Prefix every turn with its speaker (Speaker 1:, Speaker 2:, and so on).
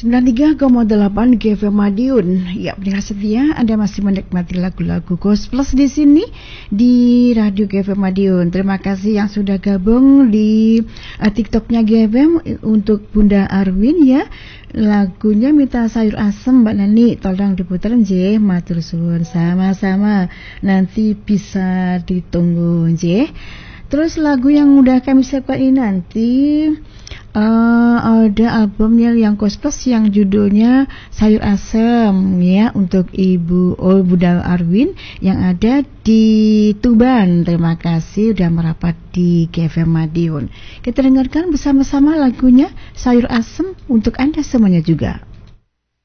Speaker 1: 93,8 GFM Madiun. Ya, pendengar setia, Anda masih menikmati lagu-lagu gospel di sini di Radio GFM Madiun. Terima kasih yang sudah gabung di TikToknya GFM untuk Bunda Arwin ya. Lagunya minta sayur asem Mbak Nani, tolong diputar nggih, matur suwun. Sama-sama. Nanti bisa ditunggu nggih. Terus lagu yang udah kami siapkan ini nanti ada albumnya yang gospel yang judulnya Sayur Asem ya, untuk Ibu Bunda Arwin yang ada di Tuban. Terima kasih sudah merapat di GFM Madiun. Kita dengarkan bersama-sama lagunya Sayur Asem untuk Anda semuanya juga.